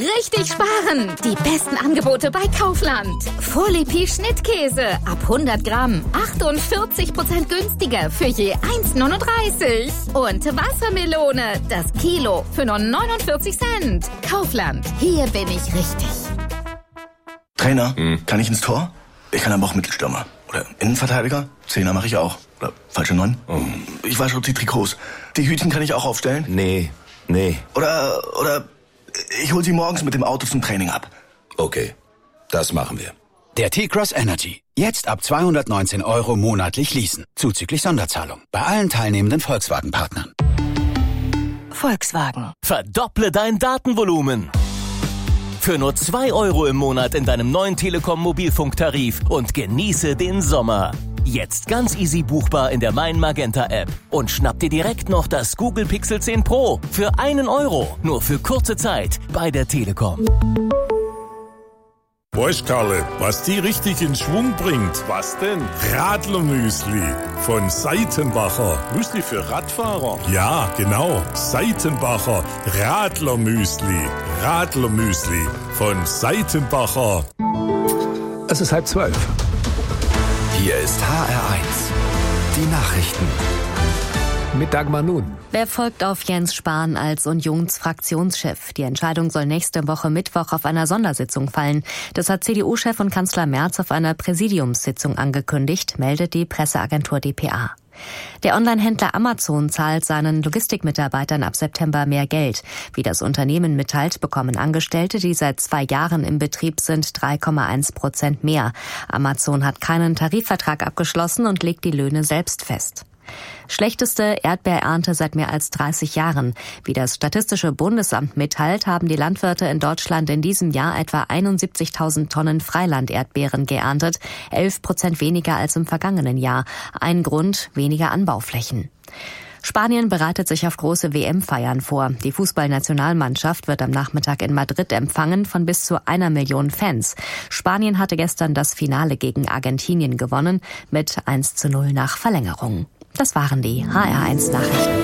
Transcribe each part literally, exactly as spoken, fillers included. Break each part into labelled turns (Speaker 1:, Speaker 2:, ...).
Speaker 1: richtig sparen. Die besten Angebote bei Kaufland. Folie Schnittkäse ab hundert Gramm. achtundvierzig Prozent günstiger für je eins neununddreißig. Und Wassermelone, das Kilo für nur neunundvierzig Cent. Kaufland, hier bin ich richtig.
Speaker 2: Trainer, hm. kann ich ins Tor? Ich kann aber auch Mittelstürmer. Oder Innenverteidiger? Zehner mache ich auch. Oder falsche Neun? Oh. Ich wasche die Trikots. Die Hütchen kann ich auch aufstellen?
Speaker 3: Nee, nee.
Speaker 2: Oder, oder ich hol sie morgens mit dem Auto zum Training ab.
Speaker 3: Okay, das machen wir.
Speaker 4: Der T-Cross Energy. Jetzt ab zweihundertneunzehn Euro monatlich leasen. Zuzüglich Sonderzahlung. Bei allen teilnehmenden Volkswagen-Partnern.
Speaker 5: Volkswagen.
Speaker 6: Verdopple dein Datenvolumen. Für nur zwei Euro im Monat in deinem neuen Telekom Mobilfunktarif und genieße den Sommer. Jetzt ganz easy buchbar in der Mein Magenta App. Und schnapp dir direkt noch das Google Pixel zehn Pro für einen Euro. Nur für kurze Zeit bei der Telekom.
Speaker 7: Weißt Karle, was die richtig in Schwung bringt? Was denn? Radlermüsli von Seitenbacher. Müsli für Radfahrer? Ja, genau. Seitenbacher Radlermüsli. Radlermüsli von Seitenbacher.
Speaker 8: Es ist halb zwölf.
Speaker 4: Hier ist H R eins. Die Nachrichten.
Speaker 8: Mit Dagmar Nun.
Speaker 9: Wer folgt auf Jens Spahn als Unionsfraktionschef? Die Entscheidung soll nächste Woche Mittwoch auf einer Sondersitzung fallen. Das hat C D U-Chef und Kanzler Merz auf einer Präsidiumssitzung angekündigt, meldet die Presseagentur D P A. Der Online-Händler Amazon zahlt seinen Logistikmitarbeitern ab September mehr Geld. Wie das Unternehmen mitteilt, bekommen Angestellte, die seit zwei Jahren im Betrieb sind, drei Komma eins Prozent mehr. Amazon hat keinen Tarifvertrag abgeschlossen und legt die Löhne selbst fest. Schlechteste Erdbeerernte seit mehr als dreißig Jahren. Wie das Statistische Bundesamt mitteilt, haben die Landwirte in Deutschland in diesem Jahr etwa einundsiebzigtausend Tonnen Freilanderdbeeren geerntet, elf Prozent weniger als im vergangenen Jahr. Ein Grund: weniger Anbauflächen. Spanien bereitet sich auf große W M-Feiern vor. Die Fußballnationalmannschaft wird am Nachmittag in Madrid empfangen von bis zu einer Million Fans. Spanien hatte gestern das Finale gegen Argentinien gewonnen, mit eins zu null nach Verlängerung. Das waren die H R eins Nachrichten.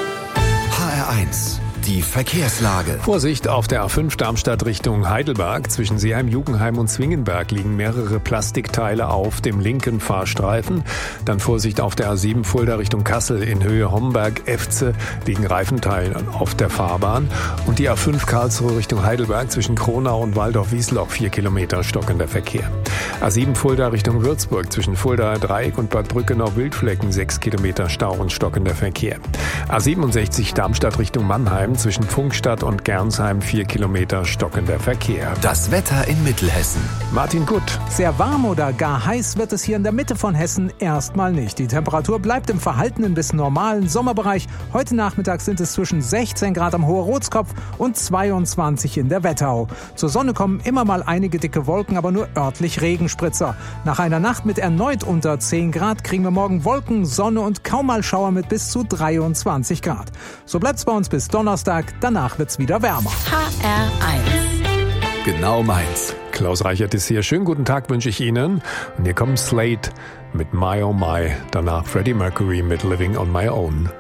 Speaker 4: H R eins. Die Verkehrslage.
Speaker 8: Vorsicht auf der A fünf Darmstadt Richtung Heidelberg. Zwischen Seeheim, Jugenheim und Zwingenberg liegen mehrere Plastikteile auf dem linken Fahrstreifen. Dann Vorsicht auf der A sieben Fulda Richtung Kassel in Höhe Homberg-Efze liegen Reifenteile auf der Fahrbahn. Und die A fünf Karlsruhe Richtung Heidelberg zwischen Kronau und Waldorf-Wiesloch vier Kilometer stockender Verkehr. A sieben Fulda Richtung Würzburg zwischen Fulda Dreieck und Bad Brückenau-Wildflecken sechs Kilometer Stau und stockender Verkehr. A siebenundsechzig Darmstadt Richtung Mannheim zwischen Funkstadt und Gernsheim vier Kilometer stockender Verkehr.
Speaker 4: Das Wetter in Mittelhessen.
Speaker 8: Martin Gutt.
Speaker 10: Sehr warm oder gar heiß wird es hier in der Mitte von Hessen erstmal nicht. Die Temperatur bleibt im verhaltenen bis normalen Sommerbereich. Heute Nachmittag sind es zwischen sechzehn Grad am Hohe-Rotskopf und zweiundzwanzig in der Wetterau. Zur Sonne kommen immer mal einige dicke Wolken, aber nur örtlich Regenspritzer. Nach einer Nacht mit erneut unter zehn Grad kriegen wir morgen Wolken, Sonne und kaum mal Schauer mit bis zu dreiundzwanzig Grad. So bleibt's bei uns bis Donnerstag. Danach wird's wieder wärmer.
Speaker 5: H R eins.
Speaker 4: Genau meins.
Speaker 8: Klaus Reichert ist hier. Schönen guten Tag wünsche ich Ihnen. Und hier kommt Slate mit My Oh My. Danach Freddie Mercury mit Living on My Own.